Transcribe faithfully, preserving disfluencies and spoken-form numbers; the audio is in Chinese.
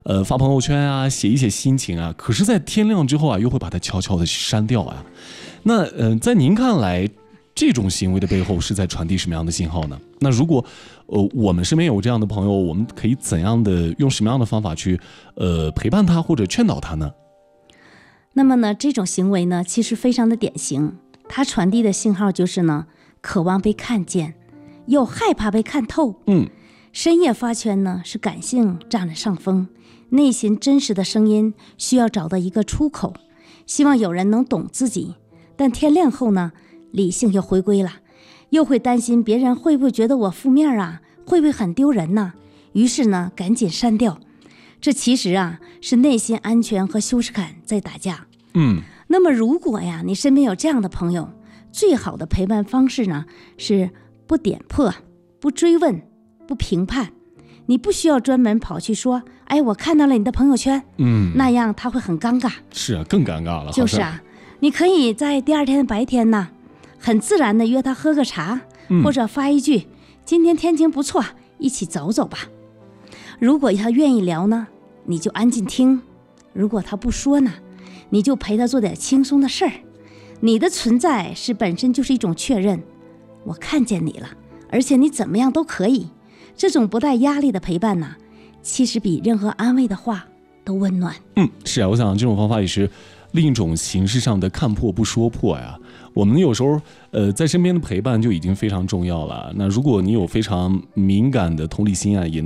呃发朋友圈啊，写一写心情啊，可是在天亮之后啊又会把它悄悄的删掉啊。那呃在您看来这种行为的背后是在传递什么样的信号呢？那如果呃我们身边有这样的朋友，我们可以怎样的用什么样的方法去呃陪伴他或者劝导他呢？ 那么呢，这种行为呢其实非常的典型，它传递的信号就是呢渴望被看见，又害怕被看透。 嗯， 深夜发圈呢是感性占了上风，内心真实的声音需要找到一个出口，希望有人能懂自己。但天亮后呢，理性又回归了，又会担心别人会不会觉得我负面啊，会不会很丢人呢？于是呢，赶紧删掉。这其实啊，是内心安全和羞耻感在打架。 嗯， 那么如果呀，你身边有这样的朋友，最好的陪伴方式呢，是不点破、不追问、不评判。你不需要专门跑去说，哎，我看到了你的朋友圈， 嗯， 那样他会很尴尬。 是啊，更尴尬了。 就是啊，你可以在第二天的白天呢，很自然的约他喝个茶， 嗯、 或者发一句，今天天晴不错，一起走走吧。如果他愿意聊呢，你就安静听；如果他不说呢，你就陪他做点轻松的事儿。你的存在是本身就是一种确认，我看见你了，而且你怎么样都可以。这种不带压力的陪伴呢，其实比任何安慰的话都温暖。 嗯，是啊，我想这种方法也是另一种形式上的看破不说破呀。我们有时候呃在身边的陪伴就已经非常重要了。那如果你有非常敏感的同理心啊，也